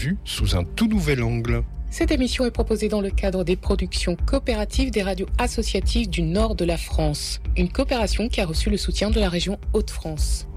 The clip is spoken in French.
vue sous un tout nouvel angle. Cette émission est proposée dans le cadre des productions coopératives des radios associatives du nord de la France, une coopération qui a reçu le soutien de la région Hauts-de-France.